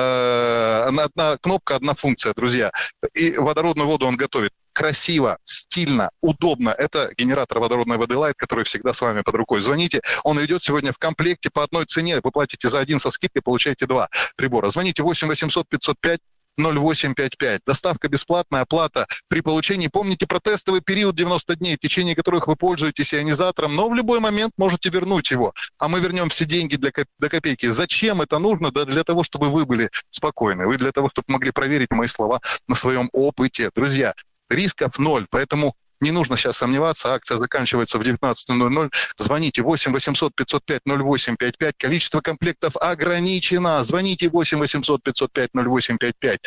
э, одна кнопка, одна функция, друзья. И водородную воду он готовит. Красиво, стильно, удобно. Это генератор водородной воды Light, который всегда с вами под рукой. Звоните, он идет сегодня в комплекте по одной цене. Вы платите за один со скидкой, получаете два прибора. Звоните восемь восемьсот пятьсот пять ноль восемь пять пять. Доставка бесплатная, оплата при получении. Помните про тестовый период девяносто дней, в течение которых вы пользуетесь ионизатором, но в любой момент можете вернуть его. А мы вернем все деньги для коп- до копейки. Зачем это нужно? Да для того, чтобы вы были спокойны. Вы для того, чтобы могли проверить мои слова на своем опыте. Друзья, рисков ноль, поэтому не нужно сейчас сомневаться, акция заканчивается в девятнадцать ноль ноль. Звоните восемь восемьсот пятьсот пять ноль восемь пять пять, количество комплектов ограничено. Звоните восемь восемьсот пятьсот пять ноль восемь пять пять.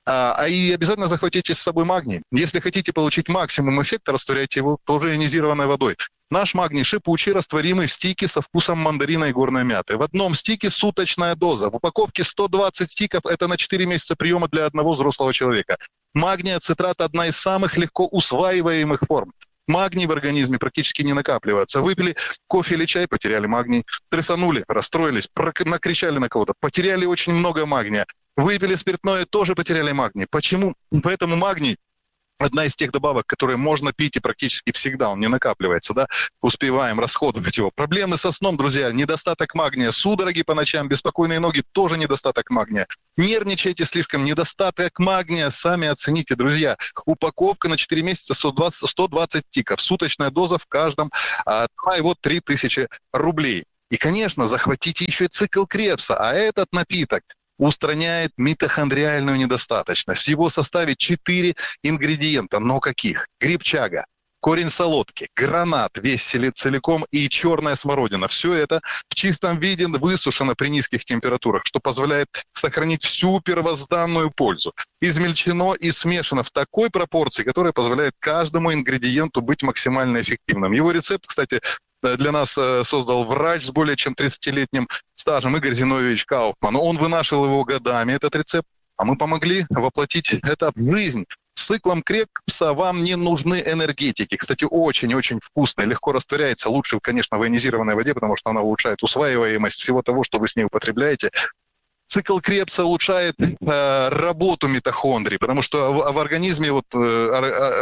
А, а и обязательно захватите с собой магний. Если хотите получить максимум эффекта, растворяйте его тоже ионизированной водой. Наш магний шипучий, растворимый в стике со вкусом мандарина и горной мяты. В одном стике суточная доза. В упаковке сто двадцать стиков, это на четыре месяца приема для одного взрослого человека. Магний ацетрат – одна из самых легко усваиваемых форм. Магний в организме практически не накапливается. Выпили кофе или чай, потеряли магний. Трясанули, расстроились, накричали на кого-то, потеряли очень много магния. Выпили спиртное, тоже потеряли магний. Почему? Поэтому магний – одна из тех добавок, которые можно пить и практически всегда, он не накапливается, да, успеваем расходовать его. Проблемы со сном, друзья, недостаток магния, судороги по ночам, беспокойные ноги, тоже недостаток магния. Нервничаете слишком, недостаток магния, сами оцените, друзья. Упаковка на четыре месяца сто двадцать, сто двадцать тиков, суточная доза в каждом, а, и вот три тысячи рублей. И, конечно, захватите еще и цикл Кребса, а этот напиток устраняет митохондриальную недостаточность. В его составе четыре ингредиента, но каких? Грибчага, корень солодки, гранат, весь целиком и черная смородина. Все это в чистом виде высушено при низких температурах, что позволяет сохранить всю первозданную пользу. Измельчено и смешано в такой пропорции, которая позволяет каждому ингредиенту быть максимально эффективным. Его рецепт, кстати, для нас создал врач с более чем тридцатилетним стажем Игорь Зиновьевич Кауфман. Он вынашивал его годами, этот рецепт, а мы помогли воплотить это в жизнь. С циклом Кребса вам не нужны энергетики. Кстати, очень-очень вкусный, легко растворяется. Лучше, конечно, в ионизированной воде, потому что она улучшает усваиваемость всего того, что вы с ней употребляете. Цикл Кребса улучшает э, работу митохондрий, потому что в, в организме, вот, э, э,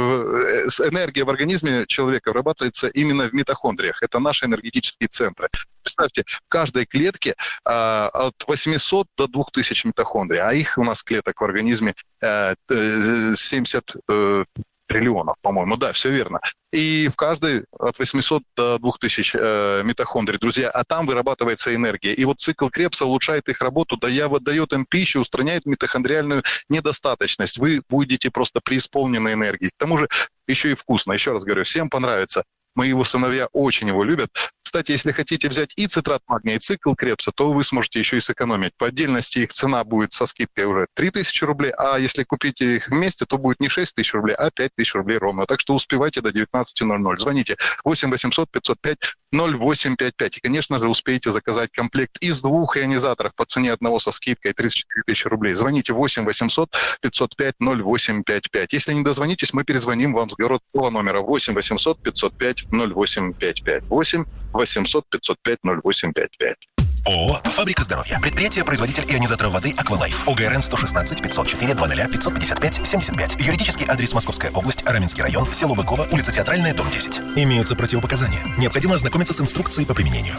э, энергия в организме человека вырабатывается именно в митохондриях. Это наши энергетические центры. Представьте, в каждой клетке э, от восьмисот до двух тысяч митохондрий, а их у нас клеток в организме э, семьдесят э, триллионов, по-моему. Да, все верно. И в каждой от восьмисот до двух тысяч э, митохондрий, друзья, а там вырабатывается энергия. И вот цикл Кребса улучшает их работу, дает им пищу, устраняет митохондриальную недостаточность. Вы будете просто преисполнены энергией. К тому же еще и вкусно. Еще раз говорю, всем понравится. Мои его сыновья очень его любят. Кстати, если хотите взять и цитрат магния, и цикл Кребса, то вы сможете еще и сэкономить. По отдельности их цена будет со скидкой уже три тысячи рублей, а если купите их вместе, то будет не шесть тысяч рублей, а пять тысяч рублей ровно. Так что успевайте до девятнадцати ноль-ноль. Звоните восемь восемьсот пятьсот пять ноль восемь пять пять. И, конечно же, успеете заказать комплект из двух ионизаторов по цене одного со скидкой тридцать четыре тысячи рублей. Звоните восемь восемьсот пятьсот пять ноль восемь пять пять. Если не дозвонитесь, мы перезвоним вам с городского номера восемь восемьсот пятьсот пять ноль восемь пять пять. восемь восемьсот пятьсот пять ноль восемь пять пять. ООО «Фабрика здоровья». Предприятие-производитель ионизаторов воды «Аквалайф». ОГРН сто шестнадцать пятьсот четыре двадцать пятьсот пятьдесят пять семьдесят пять. Юридический адрес: Московская область, Раменский район, село Быково, улица Театральная, дом десять. Имеются противопоказания. Необходимо ознакомиться с инструкцией по применению.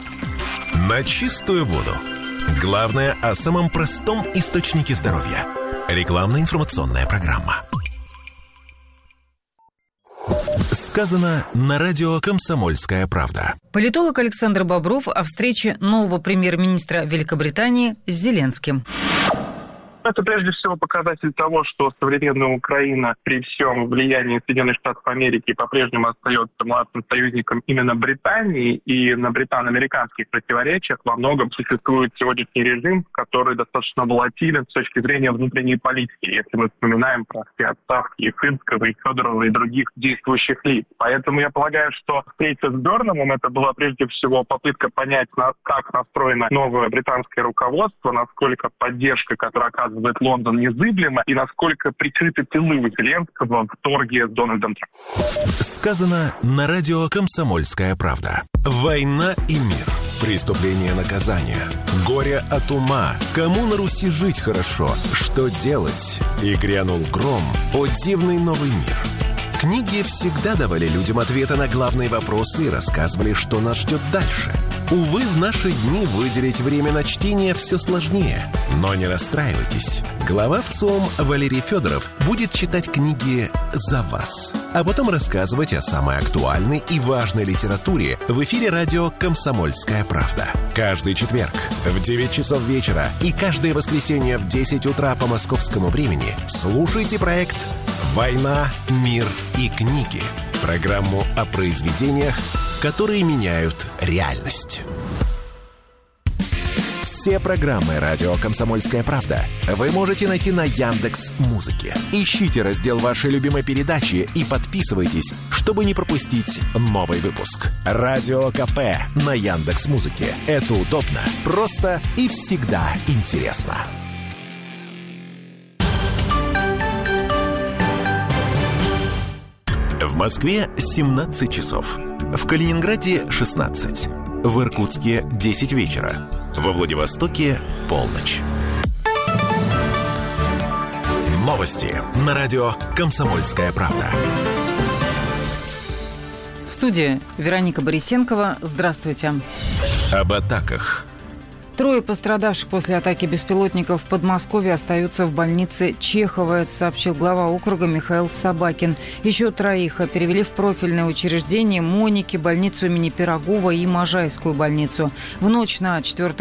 На чистую воду. Главное о самом простом источнике здоровья. Рекламно-информационная программа. Сказано на радио «Комсомольская правда». Политолог Александр Бобров о встрече нового премьер-министра Великобритании с Зеленским. Это прежде всего показатель того, что современная Украина при всем влиянии Соединенных Штатов Америки по-прежнему остается младшим союзником именно Британии, и на британо-американских противоречиях во многом существует сегодняшний режим, который достаточно волатилен с точки зрения внутренней политики, если мы вспоминаем про все отставки и Финского, и Федорова, и других действующих лиц. Поэтому я полагаю, что встреча с Берномом это была прежде всего попытка понять, как настроено новое британское руководство, насколько поддержка, которая оказывается Лондон незыблемо, и насколько прикрыты тылы у Зеленского в торге с Дональдом Трампом. Сказано на радио «Комсомольская правда». Война и мир. Преступление, наказание. Горе от ума. Кому на Руси жить хорошо? Что делать? И грянул гром. О дивный новый мир. Книги всегда давали людям ответы на главные вопросы и рассказывали, что нас ждет дальше. Увы, в наши дни выделить время на чтение все сложнее. Но не расстраивайтесь. Глава ВЦИОМ Валерий Федоров будет читать книги за вас, а потом рассказывать о самой актуальной и важной литературе в эфире радио «Комсомольская правда». Каждый четверг в девять часов вечера и каждое воскресенье в десять утра по московскому времени слушайте проект «Война, мир и книги». Программу о произведениях, которые меняют реальность. Все программы «Радио Комсомольская правда» вы можете найти на Яндекс.Музыке. Ищите раздел вашей любимой передачи и подписывайтесь, чтобы не пропустить новый выпуск. Радио КП на Яндекс.Музыке. Это удобно, просто и всегда интересно. В Москве семнадцать часов. В Калининграде шестнадцать. В Иркутске десять вечера. Во Владивостоке полночь. Новости на радио «Комсомольская правда». В студии Вероника Борисенкова. Здравствуйте. Об атаках. Трое пострадавших после атаки беспилотников в Подмосковье остаются в больнице Чехова, это сообщил глава округа Михаил Собакин. Еще троих перевели в профильное учреждение Моники, больницу имени Пирогова и Можайскую больницу. В ночь на четвёртое